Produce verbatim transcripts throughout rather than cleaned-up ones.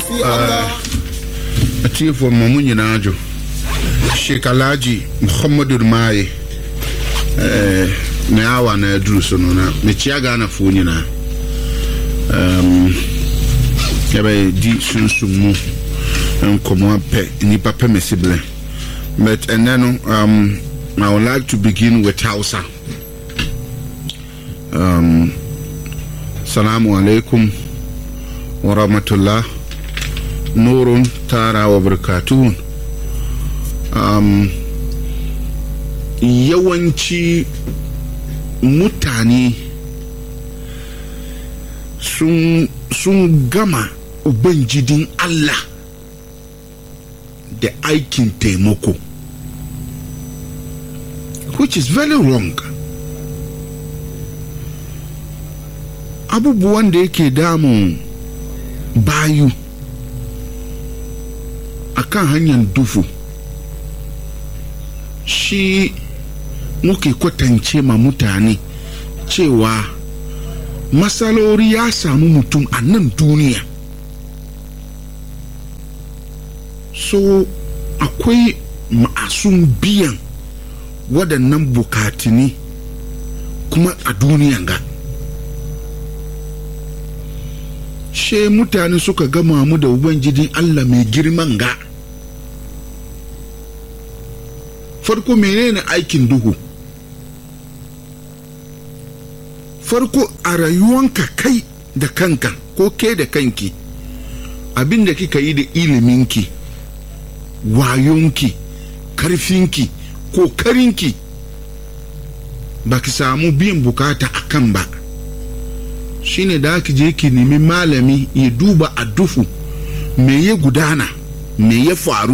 Atifo mamunyi najo Sheikh Alhaji Muhammadu Mai eh na awa na aduru so no na me chiaga na fo nyina um yabe di sunsumu enkomo ape ni papa mesible but and then um I would like to begin with Hausa. um Assalamu alaikum wa rahmatullah nurun tara wa barakatuh. um yawanci mutane sun sun gama ubangijin Allah da aikin taimako, which is very wrong. Abubuwan da yake damun bayu akan hanyar dufu shi muke kwatance ma mutane cewa masalori ya samu mutum a nan duniya, so akwai ma'asun biyan waɗannan bukatuni kuma a duniyan ga she mutane suka gama mu da ubangijin Allah mai girman ga. Farko menene aikin duhu? Farko a rayuwanka kai da kanka ko ke da kanki, abinda kika yi da iliminki, wayonki, karfinki, kokarinki, ba ki samu biyan bukata akan ba, shine da aka je ki nemi malami ya duba a dufu me ya gudana, me ya faru,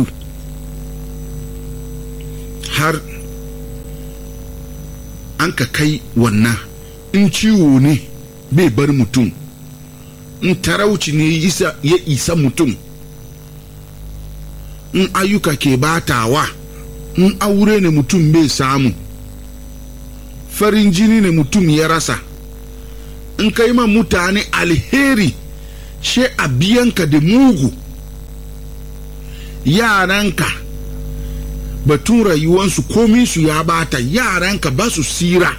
har an ka kai wannan. In ciwo ne bai bar mutum, in tarauci ne ya isa mutum, in ayyuka ke batawa, in aure ne mutum bai samu, farin jini ne mutum ya rasa, in kai ma mutane alheri she a biyanka da mugu, yaranka batun rayuwansu komi su ya bata, yaranka ba su sira,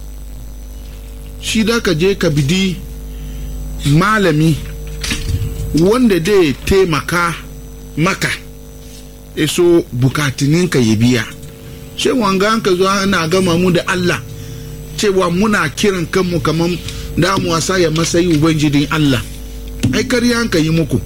shi da ka je ka bidi malami wanda dai taimaka maka eso bukatuninka ya biya. She wanga an ka zo ana gama mu da Allah cewa muna kiran kanmu kaman da mu wasa ya masayi ubangijin Allah, ai kariya an ka yi muku.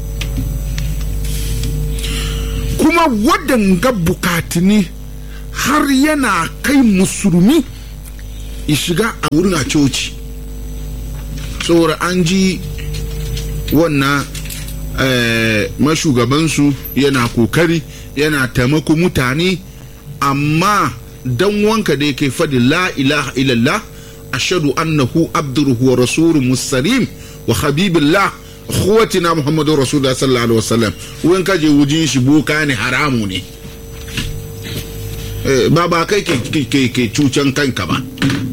Kuma waɗanga bukatuni har yana kai musulmi ya shiga a wurin a coci, saboda an ji wannan mashugabansu yana kokari yana taimako mutane, amma dan wanka da yake faɗi la ilaha illallah ashhadu annahu abduhu wa rasuluhu musallim wa habibillah khuwatina muhammadu rasulullah sallallahu alaihi wasallam, wurin kaje wujin shi boka ne, haramu ne, ba ba kai ke ke cucan kanka ba.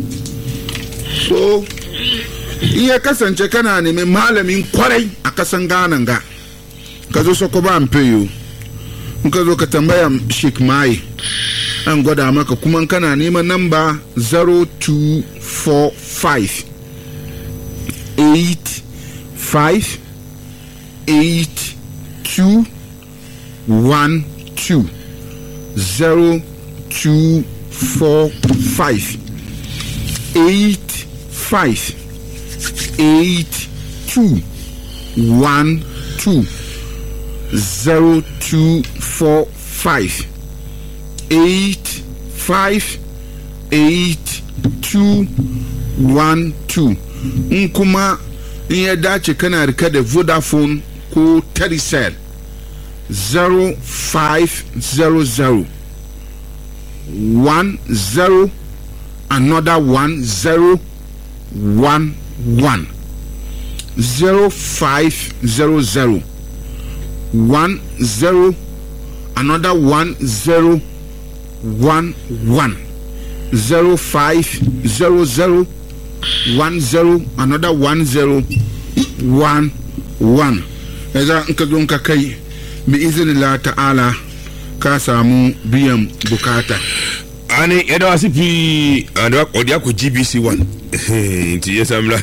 So iya kasance kana neman malamin kwarai a kasan Ghana ga, ka zo soko ba ampeyo, in ka zo ka tambaya Sheikh Mai an gwada maka, kuma kana neman namba zero two four five eight five eight two one two zero two four five eight five eight two one two zero two four five eight five eight two one two. In kuma in ya dace kana rika da Vodafone ko Telcel zero five zero zero one zero another one zero one one zero five zero zero one zero another one zero one one zero five zero zero one zero another one zero one one. eza nkadon kakai bi iznillah ta'ala ka samu biyan bukata ani yada wasi pi anda odi ako G B C one nti yesamla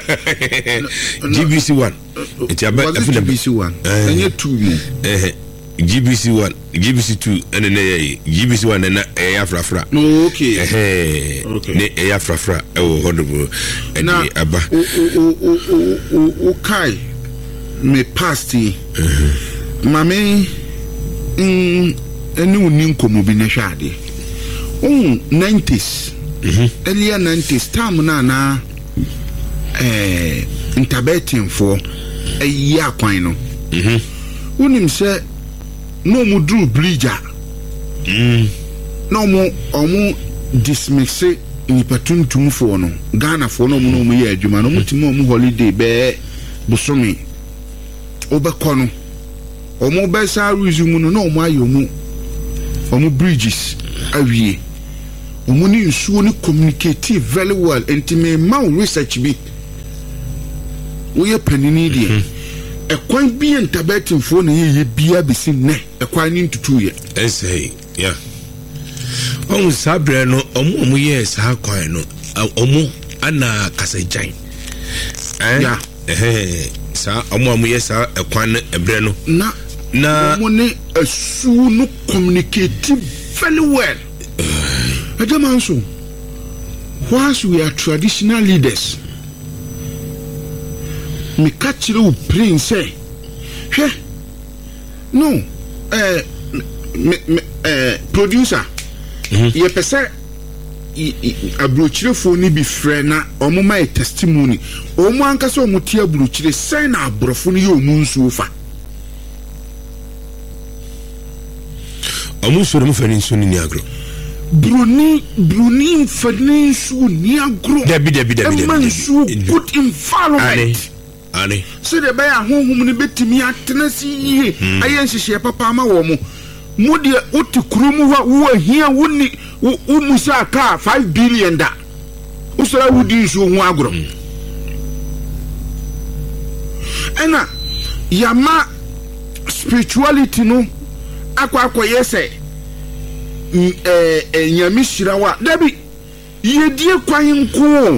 G B C one nti aba G B C one enye two mu eh G B C one G B C two ene ne G B C one na e afrafra no okay eh ne e afrafra e wo hodo ene aba o o o o kai me pasti mame mm eni uni nkomo bi ne hwade um nineties mhm earlier nineties time na na eh interbeting for a year kwan no mhm unim se no mu dru bridge mm no mu omu dismiss ni patuntum for no Ghana for no mu no mu ye adwuma no mutimo mu holiday be busomi obekọ no omu be sa resume no no mu ayomu omu bridges awie omu ni nsuo ni communicate very well intime ma research bi wo ye panini die ekwan bi entabetin fo na ye bia bisi ne ekwan ni ntutu ye esay yeah omu sabre no omu omu ye sa kwan no omu ana kasajan eh yeah eh sa omu omu ye sa ekwan ebre no na na omu ni asu no communicate very well Ajamanso, whilst we are traditional leaders, me catch you prince say, hey, no, eh, me, me, eh, producer, mm-hmm. ye pese, abrochire phone bi frɛ na omo my testimony, omo ankasa omo tie abrochire say na abrofo no ye omo nsuo fa. Omo soro mo fani nsuo ni agro. Bruni Bruni fadni su ni agro debi debi debi debi su good environment ani so de ba honhum ni betimi atena si yie ayen hihye papa ma wo mo mo de oti kurum wa wo ahia woni wo musa ka five billion da usara wudi su ho agro ena yama spirituality no akwa akwa yese eh eh nyamishira wa dabi yedie kwan nko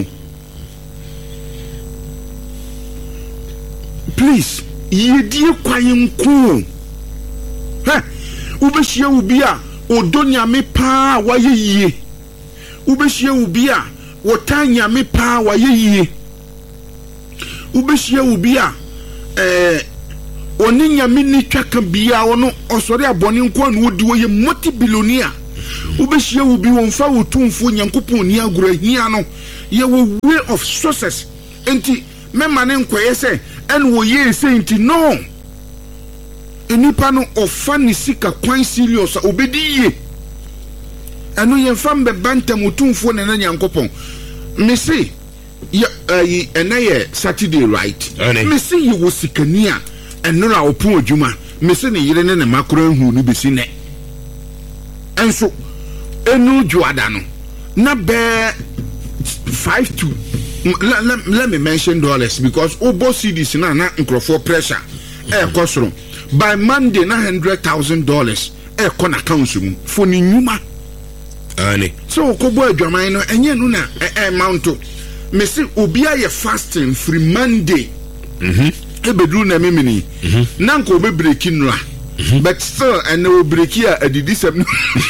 please yedie kwan nko ha ubehia ubi a odonyame pa wa yeyie ubehia ubi a wotanyame pa wa yeyie ubehia ubi a eh oni nyame ni twaka bia wono osori abone nko na wodi wo ye multi-billionaire ubehia ubi wonfa wotumfo nyankopon ni agoro ahia no ye wo way of success enti mema ne nkoye se en wo ye se enti no enipa no ofa ni sika kwan serious obedi ye eno ye fam be bantam wotumfo ne na nyankopon me se ya ayi enaye Saturday right me se ye wo sikania eno na opon adwuma me se ne yire ne ne makoro hu no besi ne enso enu juada no na be five to let, let, let me mention dollars because obo C Ds na na nkrofo pressure e kosoro by Monday na one hundred thousand dollars e ko na account mu for ni nyuma ani so okobo adwaman no enye no na e amount me se obi aye fasting free Monday mhm e bedru na memini mhm na nko be breaking no Mm-hmm. But still, and no break here at the December.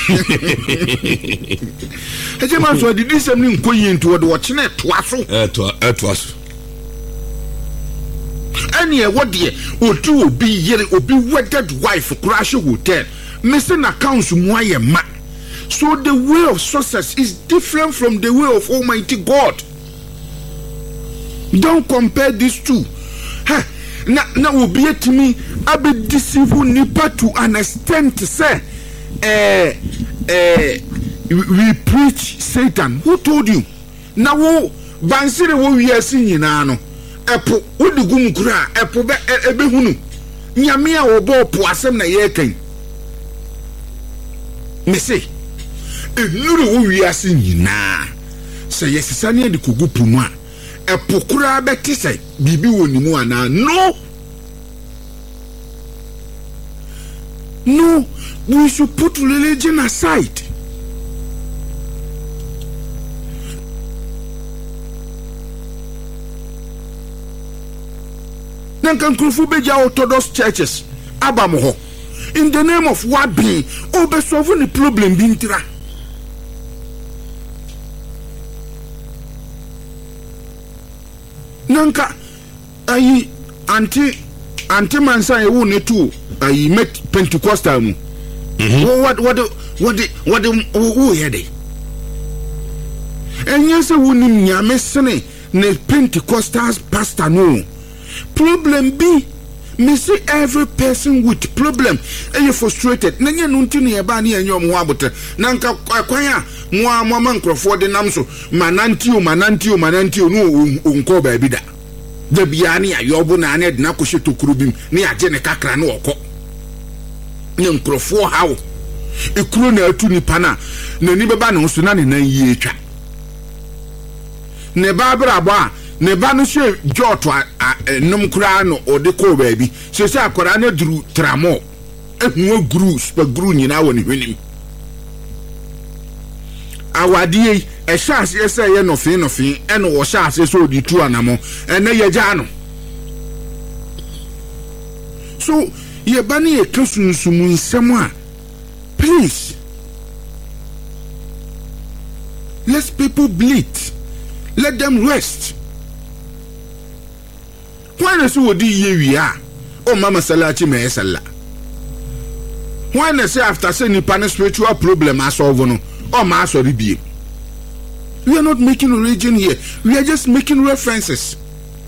As a man, so the December going toward watching it twice. It was. And yeah, what dear, or two will be here, or be wedded wife, crash a hotel, missing accounts, why ma. So the way of success is different from the way of Almighty God. Don't compare these two. Huh? Na na obi etimi abe deceive nipa to an extent say eh eh we preach Satan. Who told you? Na wo bansire wo wiase nyina no epo wo digum kura epo be ebe hunu nyame a wo bo po asem na ye kan me say enuru wo wiase nyina say yesisa ne de kogu pumu a epokura beti say bibi wonimu ana no No, we should put religion aside. Nankan Krufu Beja Orthodox churches, Abamoho, in the name of what being, oh, be solving the problem, Bintira. Nanka, I anti anti mansa you need to I met Pentecostal. Mm-hmm. What what what what who here they? And yes, I wouldn't nyamesene ne Pentecostals pastor no. Problem B, me see every person with problem and you frustrated. Nanya nunti ni eba ni enyo mo abote. Nanka kwanya mo amama nkrofo de nam so mananti o mananti o mananti o no onko ba bi da. Da bia ni ayobo na na de na kohye tokurubim ni age ne kakra na okọ. Ni nkrofo hawo. Ekuro na atu ni pana na ni beba ne so na ne nan yi etwa. Ne ba bra bo a ne ba no hye joto num kura no ode ko ba bi se se akora na duru tramo ehun guru super guru nyina woni hwenim awade e chance ese ye no fin no fin e no wo chance so di tu anamo e na ye ja no so ye ba ne ye kasunsumu nsem a please let people bleed, let them rest. Why na so odi ye wi a o mama salachi me sala. Why na say after say ni pan spiritual problem a solve no o ma sorry bie. We are not making religion here, we are just making references.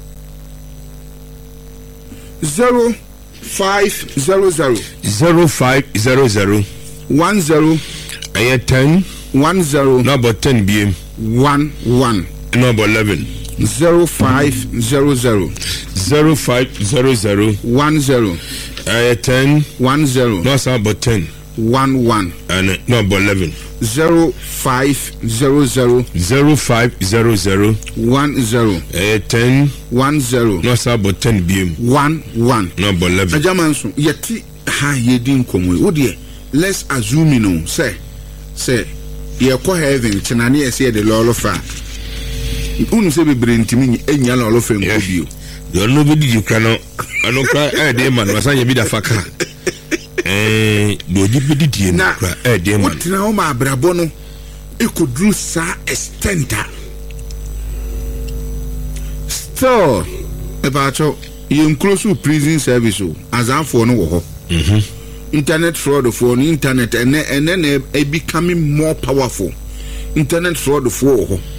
Zero five zero zero zero five zero zero one zero aye ten one zero number ten bm one one number eleven zero five zero zero zero five zero zero one zero aye ten one zero no number ten one one and number eleven zero five zero zero zero five zero zero one zero aye ten one zero no number ten bm one one number eleven. Ajamanso yeti ha yedi nkomo wo de let's assume you know say say ye ko heaven chinane ye say the lolo fa unu se bebre ntimi enya lolo fa nko bio yo no be di kra no ano kra e de man wasan ye bi da fa ka eh do ji bi di na kra e de man wotina o ma abrabo no ekodru sa extenta still about you close to prison service as am for no wo mhm internet fraud for on internet and and then e becoming more powerful internet fraud for